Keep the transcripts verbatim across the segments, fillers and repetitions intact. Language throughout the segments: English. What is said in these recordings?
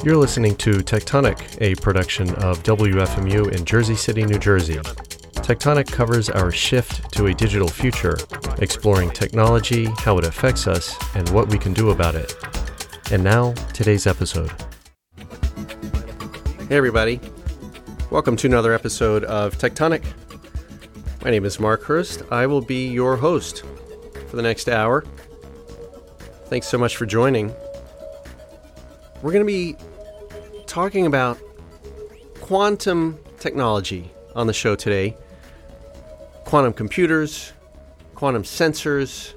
You're listening to Tectonic, a production of W F M U in Jersey City, New Jersey. Tectonic covers our shift to a digital future, exploring technology, how it affects us, and what we can do about it. And now, today's episode. Hey everybody, welcome to another episode of Tectonic. My name is Mark Hurst. I will be your host for the next hour. Thanks so much for joining. We're going to be talking about quantum technology on the show today. Quantum computers, quantum sensors,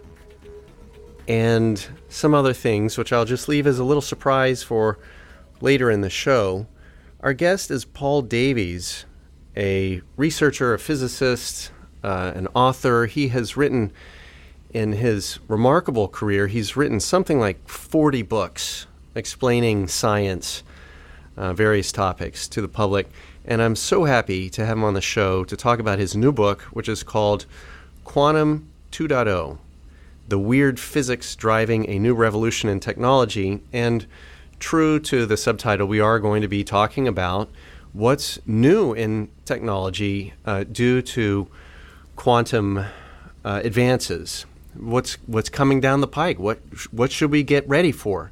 and some other things, which I'll just leave as a little surprise for later in the show. Our guest is Paul Davies, a researcher, a physicist, uh, an author. He has written, in his remarkable career, he's written something like forty books explaining science, uh, various topics to the public. And I'm so happy to have him on the show to talk about his new book, which is called Quantum two point oh, The Weird Physics Driving a New Revolution in Technology. And true to the subtitle, we are going to be talking about what's new in technology uh, due to quantum uh, advances. What's what's coming down the pike? What what should we get ready for?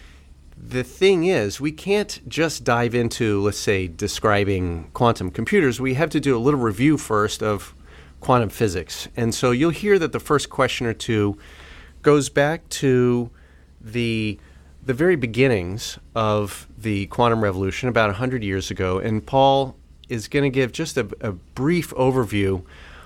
The thing is, we can't just dive into, let's say, describing quantum computers. We have to do a little review first of quantum physics. And so you'll hear that the first question or two goes back to the the very beginnings of the quantum revolution about one hundred years ago. And Paul is going to give just a, a brief overview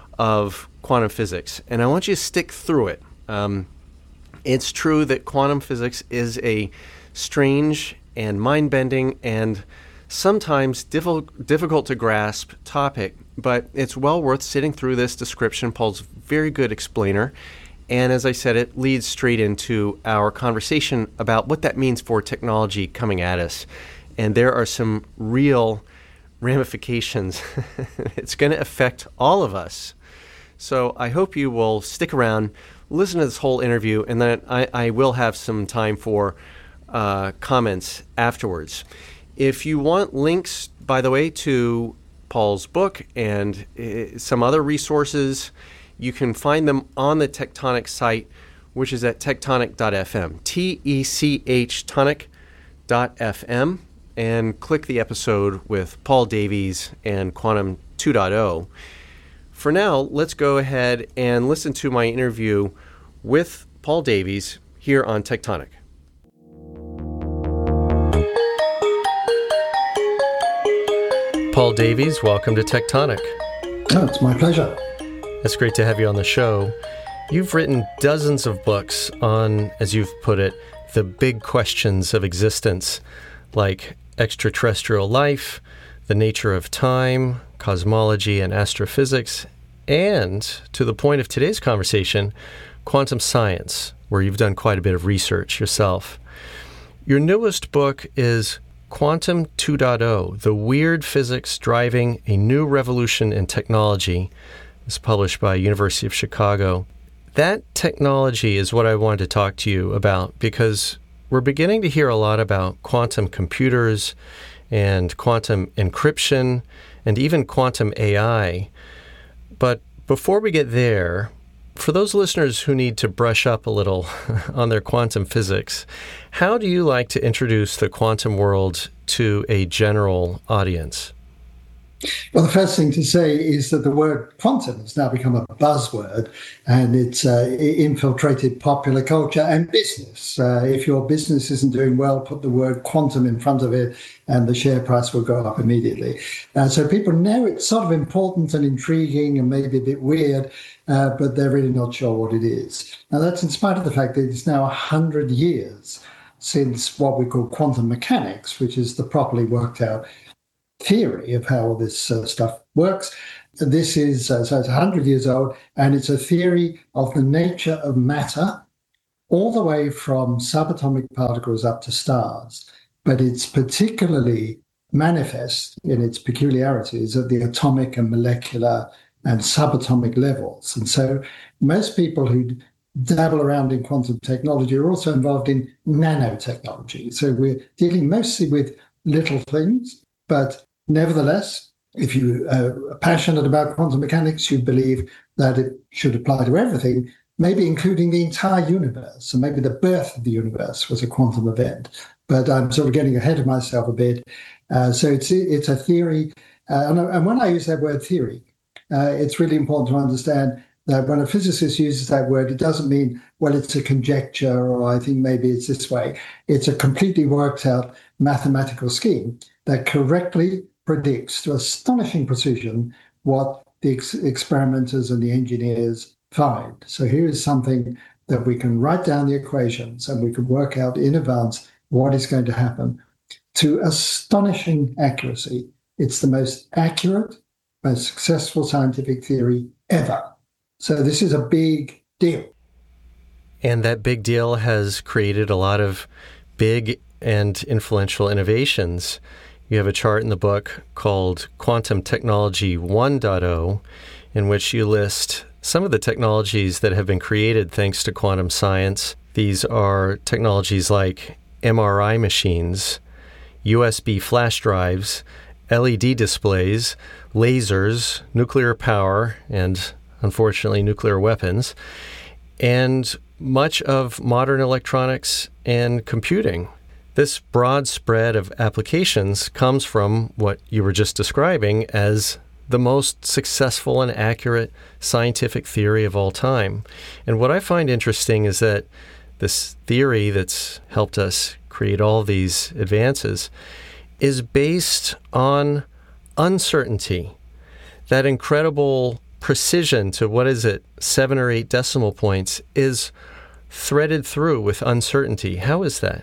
of quantum physics. And I want you to stick through it. Um, it's true that quantum physics is a strange and mind-bending and sometimes diffi- difficult to grasp topic, but it's well worth sitting through this description. Paul's a very good explainer. And as I said, it leads straight into our conversation about what that means for technology coming at us. And there are some real ramifications. It's going to affect all of us. So I hope you will stick around, listen to this whole interview, and then I, I will have some time for uh, comments afterwards. If you want links, by the way, to Paul's book and uh, some other resources, you can find them on the Tectonic site, which is at tectonic dot f m, T E C H tonic dot f m, and click the episode with Paul Davies and Quantum two point oh. For now, let's go ahead and listen to my interview with Paul Davies here on Tectonic. Paul Davies, welcome to Tectonic. Oh, it's my pleasure. It's great to have you on the show. You've written dozens of books on, as you've put it, the big questions of existence, like extraterrestrial life, the nature of time, cosmology and astrophysics, and, to the point of today's conversation, quantum science, where you've done quite a bit of research yourself. Your newest book is Quantum two point oh, The Weird Physics Driving a New Revolution in Technology. It's published by University of Chicago. That technology is what I wanted to talk to you about, because we're beginning to hear a lot about quantum computers and quantum encryption and even quantum A I. But before we get there, for those listeners who need to brush up a little on their quantum physics, how do you like to introduce the quantum world to a general audience? Well, the first thing to say is that the word quantum has now become a buzzword, and it's uh, infiltrated popular culture and business. Uh, if your business isn't doing well, put the word quantum in front of it, and the share price will go up immediately. Uh, so people know it's sort of important and intriguing and maybe a bit weird, uh, but they're really not sure what it is. Now, that's in spite of the fact that it's now one hundred years since what we call quantum mechanics, which is the properly worked out theory of how all this uh, stuff works. This is, uh, so it's one hundred years old, and it's a theory of the nature of matter all the way from subatomic particles up to stars. But it's particularly manifest in its peculiarities at the atomic and molecular and subatomic levels. And so most people who dabble around in quantum technology are also involved in nanotechnology. So we're dealing mostly with little things, but nevertheless, if you are passionate about quantum mechanics, you believe that it should apply to everything, maybe including the entire universe. So maybe the birth of the universe was a quantum event. But I'm sort of getting ahead of myself a bit. Uh, so it's it's a theory. Uh, and, and when I use that word theory, uh, it's really important to understand that when a physicist uses that word, it doesn't mean, well, it's a conjecture, or I think maybe it's this way. It's a completely worked out mathematical scheme that correctly predicts to astonishing precision what the ex- experimenters and the engineers find. So here is something that we can write down the equations and we can work out in advance what is going to happen to astonishing accuracy. It's the most accurate, most successful scientific theory ever. So this is a big deal. And that big deal has created a lot of big and influential innovations. You have a chart in the book called Quantum Technology one point oh, in which you list some of the technologies that have been created thanks to quantum science. These are technologies like M R I machines, U S B flash drives, L E D displays, lasers, nuclear power, and unfortunately nuclear weapons, and much of modern electronics and computing. This broad spread of applications comes from what you were just describing as the most successful and accurate scientific theory of all time. And what I find interesting is that this theory that's helped us create all these advances is based on uncertainty, that incredible precision to, what is it, seven or eight decimal points is threaded through with uncertainty. How is that?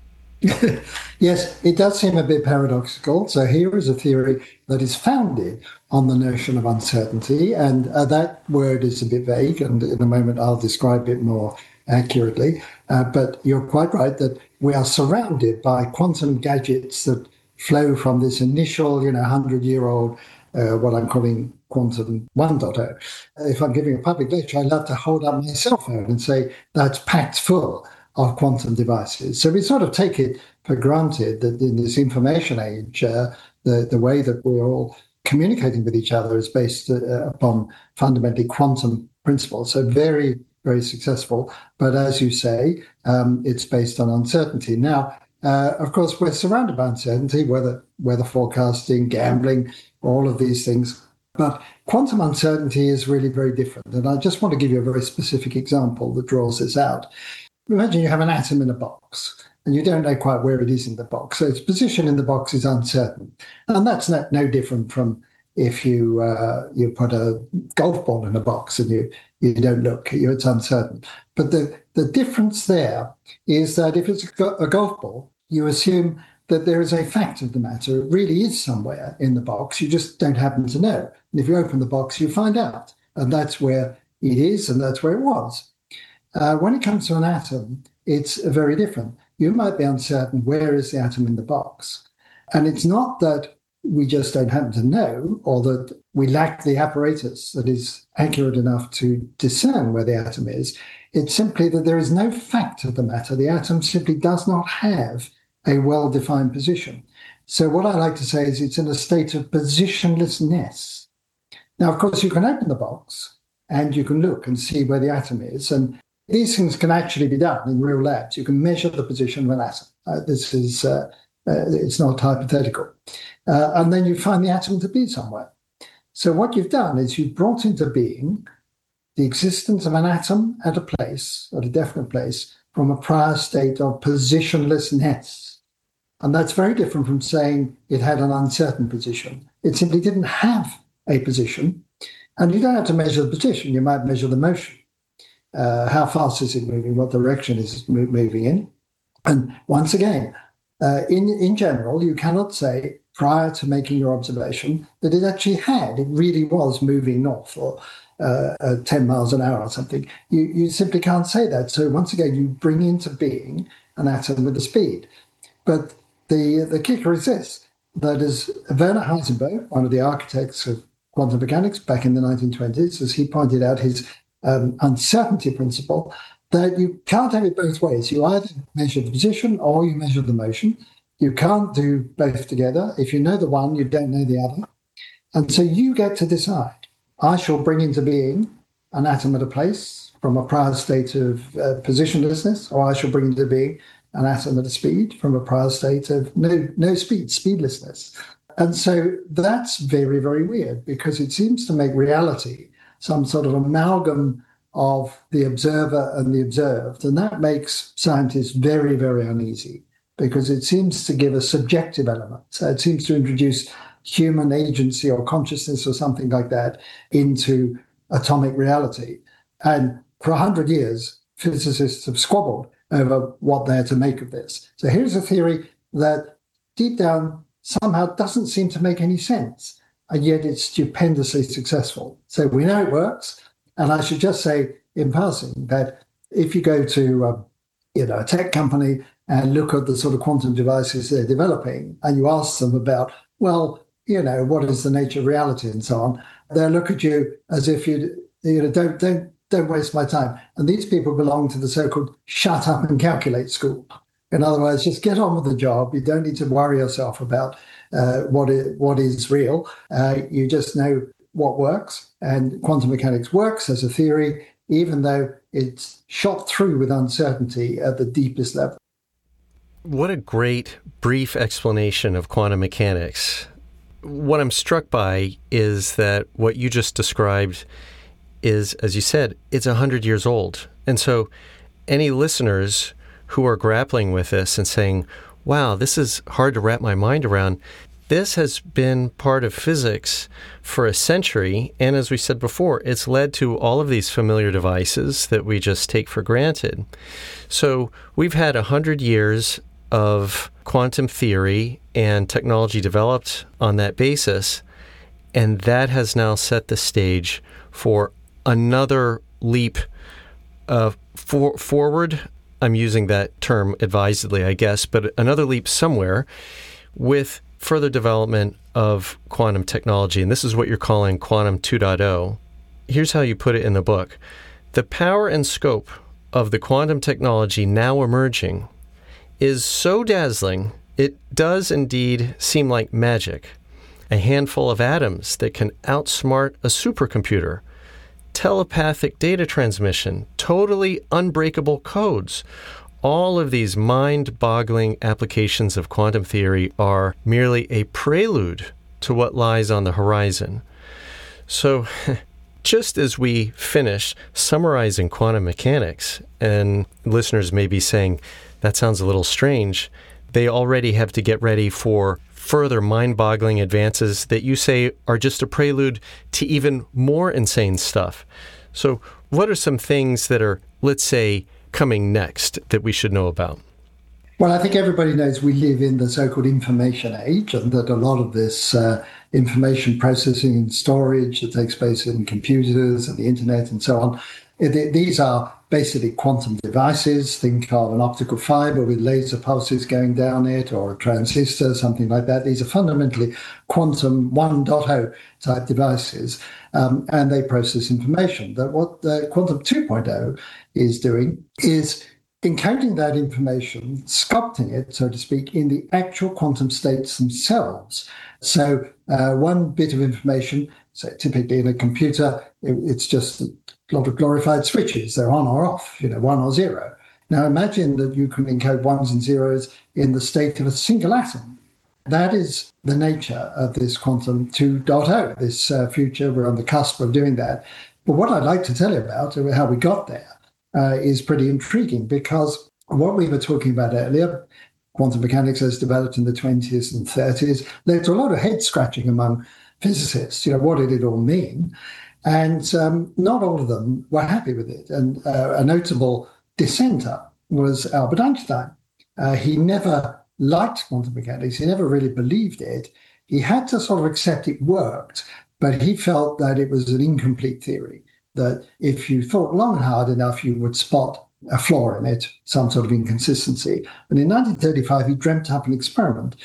Yes, it does seem a bit paradoxical. So here is a theory that is founded on the notion of uncertainty, and uh, that word is a bit vague, and in a moment I'll describe it more accurately. Uh, but you're quite right that we are surrounded by quantum gadgets that flow from this initial, you know, hundred-year-old, uh, what I'm calling quantum one point oh. If I'm giving a public lecture, I love to hold up my cell phone and say that's packed full of quantum devices. So we sort of take it for granted that in this information age, uh, the, the way that we're all communicating with each other is based uh, upon fundamentally quantum principles. So very, very successful. But as you say, um, it's based on uncertainty. Now, uh, of course, we're surrounded by uncertainty, weather, weather forecasting, gambling, all of these things. But quantum uncertainty is really very different. And I just want to give you a very specific example that draws this out. Imagine you have an atom in a box and you don't know quite where it is in the box. So its position in the box is uncertain. And that's not, no different from if you uh, you put a golf ball in a box and you, you don't look, it's uncertain. But the, the difference there is that if it's a golf ball, you assume that there is a fact of the matter. It really is somewhere in the box. You just don't happen to know. And if you open the box, you find out. And that's where it is and that's where it was. Uh, when it comes to an atom, it's very different. You might be uncertain where is the atom in the box. And it's not that we just don't happen to know or that we lack the apparatus that is accurate enough to discern where the atom is. It's simply that there is no fact of the matter. The atom simply does not have a well-defined position. So what I like to say is it's in a state of positionlessness. Now, of course, you can open the box and you can look and see where the atom is. And these things can actually be done in real labs. You can measure the position of an atom. Uh, this is, uh, uh, it's not hypothetical. Uh, and then you find the atom to be somewhere. So what you've done is you've brought into being the existence of an atom at a place, at a definite place, from a prior state of positionlessness. And that's very different from saying it had an uncertain position. It simply didn't have a position. And you don't have to measure the position. You might measure the motion. Uh, how fast is it moving? What direction is it moving in? And once again, uh, in, in general, you cannot say prior to making your observation that it actually had. It really was moving north or uh, uh, ten miles an hour or something. You, you simply can't say that. So once again, you bring into being an atom with a speed. But the, the kicker is this, that as Werner Heisenberg, one of the architects of quantum mechanics back in the nineteen twenties, as he pointed out, his um, uncertainty principle, that you can't have it both ways. You either measure the position or you measure the motion. You can't do both together. If you know the one, you don't know the other. And so you get to decide. I shall bring into being an atom at a place from a prior state of uh, positionlessness, or I shall bring into being an atom at a speed from a prior state of no, no speed, speedlessness. And so that's very, very weird, because it seems to make reality some sort of amalgam of the observer and the observed. And that makes scientists very, very uneasy, because it seems to give a subjective element. So it seems to introduce human agency or consciousness or something like that into atomic reality. And for a hundred years, physicists have squabbled over what they're to make of this. So here's a theory that deep down somehow doesn't seem to make any sense, and yet it's stupendously successful. So we know it works. And I should just say in passing that if you go to um, you know, a tech company and look at the sort of quantum devices they're developing, and you ask them about, well, you know, what is the nature of reality and so on, they'll look at you as if you, you know, don't don't don't waste my time. And these people belong to the so-called shut up and calculate school. In other words, just get on with the job. You don't need to worry yourself about uh, what is, what is real. Uh, you just know what works. And quantum mechanics works as a theory, even though it's shot through with uncertainty at the deepest level. What a great brief explanation of quantum mechanics. What I'm struck by is that what you just described is, as you said, it's one hundred years old. And so any listeners who are grappling with this and saying, wow, this is hard to wrap my mind around, this has been part of physics for a century. And as we said before, it's led to all of these familiar devices that we just take for granted. So we've had one hundred years of quantum theory and technology developed on that basis, and that has now set the stage for another leap uh, for, forward. I'm using that term advisedly, I guess, but another leap somewhere with further development of quantum technology. And this is what you're calling quantum two point oh. Here's how you put it in the book. The power and scope of the quantum technology now emerging is so dazzling, it does indeed seem like magic. A handful of atoms that can outsmart a supercomputer, telepathic data transmission, totally unbreakable codes. All of these mind-boggling applications of quantum theory are merely a prelude to what lies on the horizon. So, just as we finish summarizing quantum mechanics, and listeners may be saying, that sounds a little strange, they already have to get ready for further mind-boggling advances that you say are just a prelude to even more insane stuff. So what are some things that are, let's say, coming next that we should know about? Well, I think everybody knows we live in the so-called information age, and that a lot of this uh, information processing and storage that takes place in computers and the internet and so on, it, these are basically quantum devices. Think of an optical fiber with laser pulses going down it, or a transistor, something like that. These are fundamentally quantum one point oh type devices, um, and they process information. That what the quantum two point oh is doing is encoding that information, sculpting it, so to speak, in the actual quantum states themselves. So uh, one bit of information, so typically in a computer, it, it's just a lot of glorified switches. They're on or off, you know, one or zero. Now imagine that you can encode ones and zeros in the state of a single atom. That is the nature of this quantum two point oh, this uh, future. We're on the cusp of doing that. But what I'd like to tell you about, how we got there, uh, is pretty intriguing, because what we were talking about earlier, quantum mechanics as developed in the twenties and thirties, led to a lot of head scratching among physicists. You know, what did it all mean? And um, not all of them were happy with it. And uh, a notable dissenter was Albert Einstein. Uh, he never liked quantum mechanics. He never really believed it. He had to sort of accept it worked, but he felt that it was an incomplete theory, that if you thought long and hard enough, you would spot a flaw in it, some sort of inconsistency. And in nineteen thirty-five, he dreamt up an experiment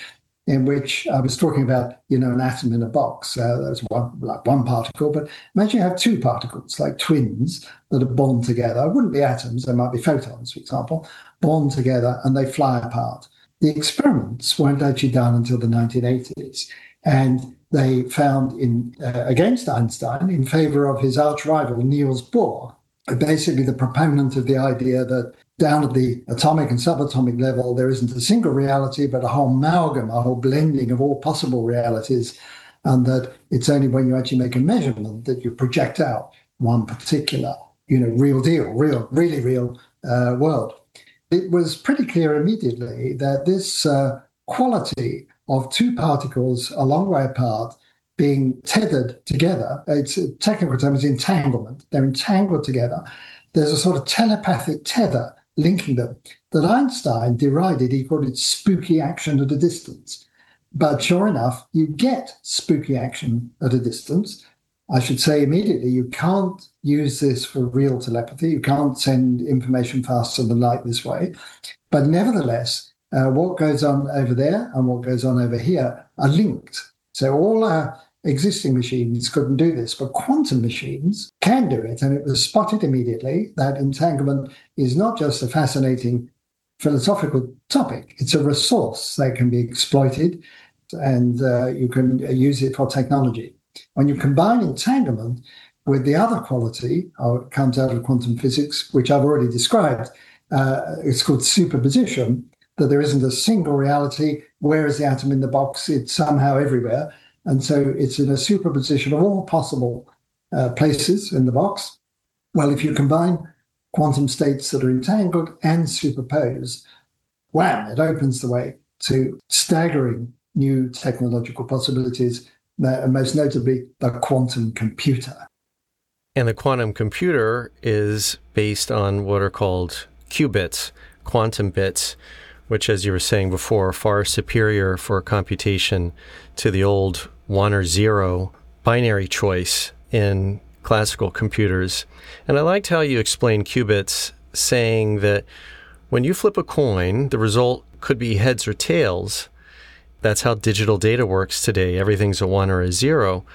in which I was talking about, you know, an atom in a box. Uh, that's one, like one particle, but imagine you have two particles, like twins, that are bond together. It wouldn't be atoms, they might be photons, for example, bond together and they fly apart. The experiments weren't actually done until the nineteen eighties. And they found in uh, against Einstein, in favor of his arch rival, Niels Bohr, basically the proponent of the idea that down at the atomic and subatomic level, there isn't a single reality, but a whole amalgam, a whole blending of all possible realities, and that it's only when you actually make a measurement that you project out one particular, you know, real deal, real, really real uh, world. It was pretty clear immediately that this uh, quality of two particles a long way apart being tethered together, it's a technical term is entanglement, they're entangled together. There's a sort of telepathic tether linking them that Einstein derided. He called it spooky action at a distance. But sure enough, you get spooky action at a distance. I should say immediately, you can't use this for real telepathy. You can't send information faster than light this way. But nevertheless, uh, what goes on over there and what goes on over here are linked. So all our existing machines couldn't do this, but quantum machines can do it. And it was spotted immediately that entanglement is not just a fascinating philosophical topic, it's a resource that can be exploited, and uh, you can use it for technology. When you combine entanglement with the other quality, or it comes out of quantum physics, which I've already described, uh, it's called superposition, that there isn't a single reality. Where is the atom in the box? It's somehow everywhere. And so it's in a superposition of all possible uh, places in the box. Well, if you combine quantum states that are entangled and superposed, wham, it opens the way to staggering new technological possibilities, uh, most notably the quantum computer. And the quantum computer is based on what are called qubits, quantum bits, which, as you were saying before, are far superior for computation to the old one or zero binary choice in classical computers. And I liked how you explained qubits, saying that when you flip a coin, the result could be heads or tails. That's how digital data works today. Everything's a one or a zero.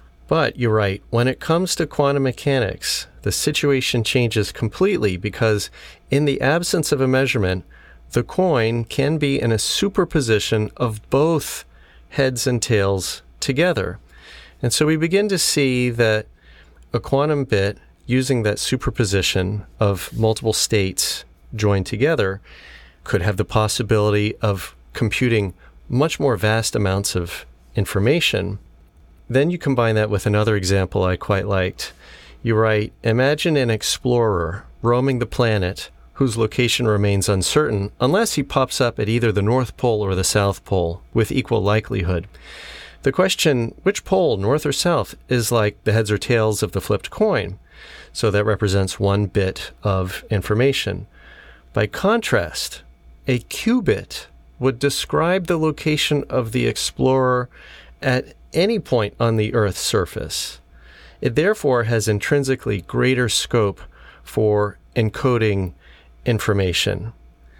But you're right, when it comes to quantum mechanics, the situation changes completely, because in the absence of a measurement, the coin can be in a superposition of both heads and tails together. And so we begin to see that a quantum bit, using that superposition of multiple states joined together, could have the possibility of computing much more vast amounts of information. Then you combine that with another example I quite liked. You write, imagine an explorer roaming the planet whose location remains uncertain unless he pops up at either the North Pole or the South Pole with equal likelihood. The question, which pole, north or south, is like the heads or tails of the flipped coin. So that represents one bit of information. By contrast, a qubit would describe the location of the explorer at any point on the Earth's surface. It therefore has intrinsically greater scope for encoding information.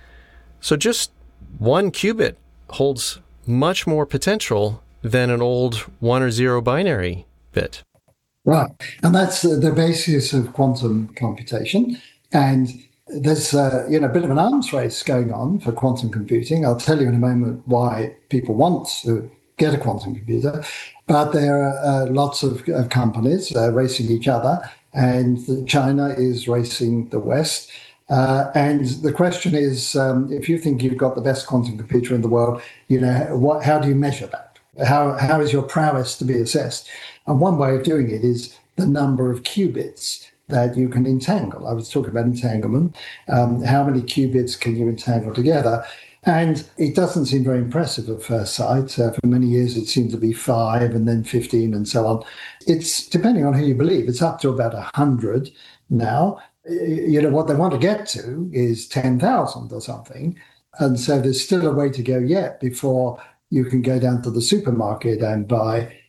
So just one qubit holds much more potential than an old one or zero binary bit. Right. And that's uh, the basis of quantum computation. And there's uh, you know, a bit of an arms race going on for quantum computing. I'll tell you in a moment why people want to get a quantum computer. But there are uh, lots of, of companies uh, racing each other, and China is racing the West. Uh, and the question is, um, if you think you've got the best quantum computer in the world, you know, what, how do you measure that? How how is your prowess to be assessed? And one way of doing it is the number of qubits that you can entangle. I was talking about entanglement. Um, how many qubits can you entangle together? And it doesn't seem very impressive at first sight. Uh, for many years, it seemed to be five and then fifteen and so on. It's, depending on who you believe, it's up to about one hundred now. You know, what they want to get to is ten thousand or something. And so there's still a way to go yet before you can go down to the supermarket and buy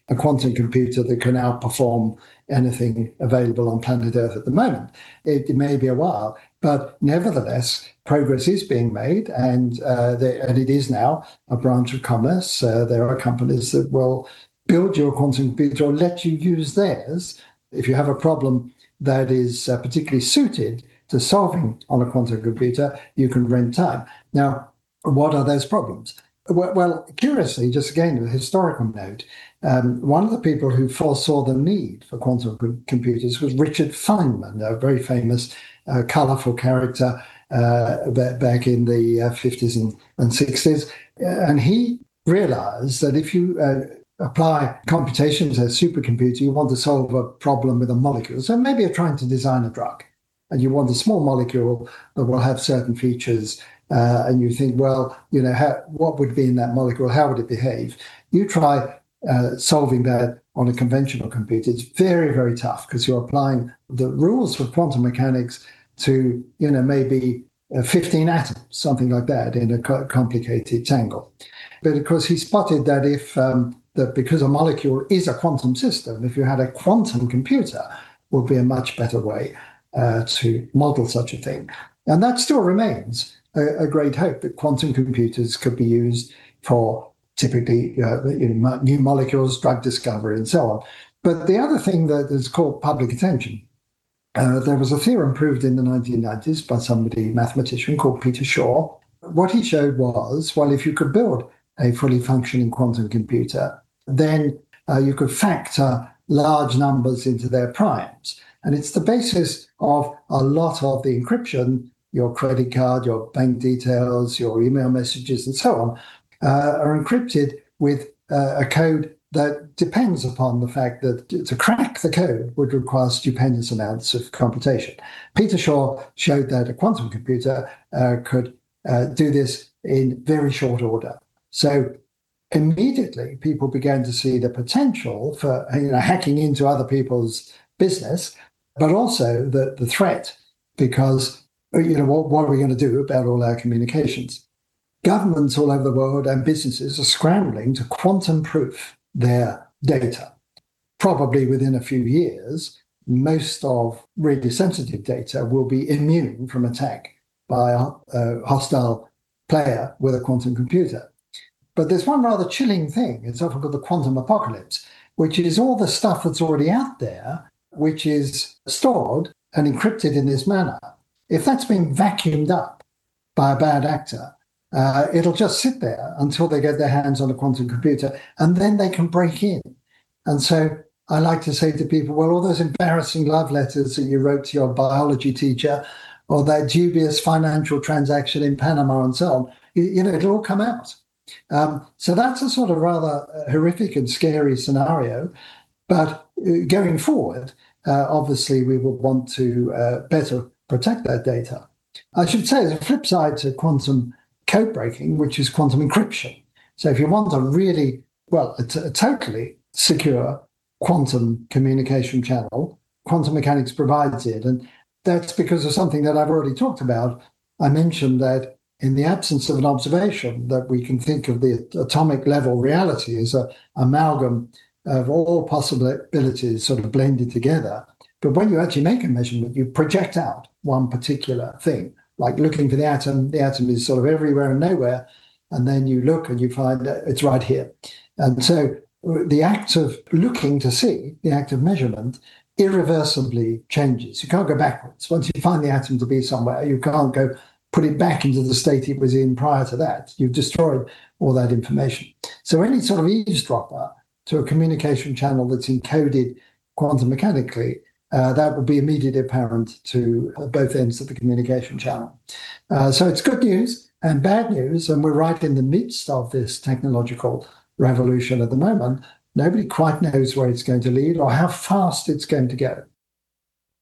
a quantum computer that can outperform anything available on planet Earth at the moment. It, it may be a while, but nevertheless, progress is being made, and uh, they, and it is now a branch of commerce. Uh, there are companies that will build your quantum computer or let you use theirs if you have a problem that is uh, particularly suited to solving on a quantum computer. You can rent time. Now, what are those problems? Well, curiously, just again, a historical note, um, one of the people who foresaw the need for quantum computers was Richard Feynman, a very famous, uh, colorful character uh, back in the uh, fifties and, and sixties. And he realized that if you uh, apply computations as a supercomputer, you want to solve a problem with a molecule. So maybe you're trying to design a drug, and you want a small molecule that will have certain features. Uh, and you think, well, you know, how, what would be in that molecule? How would it behave? You try uh, solving that on a conventional computer. It's very, very tough because you're applying the rules of quantum mechanics to, you know, maybe uh, fifteen atoms, something like that, in a co- complicated tangle. But of course, he spotted that if um, that because a molecule is a quantum system, if you had a quantum computer, would be a much better way uh, to model such a thing. And that still remains a, a great hope, that quantum computers could be used for typically uh, you know, new molecules, drug discovery, and so on. But the other thing that has caught public attention, uh, there was a theorem proved in the nineteen nineties by somebody, mathematician called Peter Shor. What he showed was, well, if you could build a fully functioning quantum computer, then uh, you could factor large numbers into their primes. And it's the basis of a lot of the encryption. Your credit card, your bank details, your email messages, and so on, uh, are encrypted with uh, a code that depends upon the fact that to crack the code would require stupendous amounts of computation. Peter Shor showed that a quantum computer uh, could uh, do this in very short order. So immediately, people began to see the potential for you know, hacking into other people's business, but also the, the threat, because you know, what, what are we going to do about all our communications? Governments all over the world and businesses are scrambling to quantum-proof their data. Probably within a few years, most of really sensitive data will be immune from attack by a, a hostile player with a quantum computer. But there's one rather chilling thing. It's often called the quantum apocalypse, which is all the stuff that's already out there, which is stored and encrypted in this manner. If that's been vacuumed up by a bad actor, uh, it'll just sit there until they get their hands on a quantum computer, and then they can break in. And so I like to say to people, well, all those embarrassing love letters that you wrote to your biology teacher, or that dubious financial transaction in Panama and so on, you, you know, it'll all come out. Um, so that's a sort of rather horrific and scary scenario. But uh, going forward, uh, obviously, we will want to uh, better protect that data. I should say there's a flip side to quantum code breaking, which is quantum encryption. So if you want a really, well, a, t- a totally secure quantum communication channel, quantum mechanics provides it. And that's because of something that I've already talked about. I mentioned that in the absence of an observation, that we can think of the atomic level reality as an amalgam of all possibilities sort of blended together. But when you actually make a measurement, you project out one particular thing, like looking for the atom. The atom is sort of everywhere and nowhere. And then you look and you find that it's right here. And so the act of looking to see, the act of measurement, irreversibly changes. You can't go backwards. Once you find the atom to be somewhere, you can't go put it back into the state it was in prior to that. You've destroyed all that information. So any sort of eavesdropper to a communication channel that's encoded quantum mechanically, Uh, that will be immediately apparent to uh, both ends of the communication channel. Uh, so it's good news and bad news, and we're right in the midst of this technological revolution at the moment. Nobody quite knows where it's going to lead or how fast it's going to go.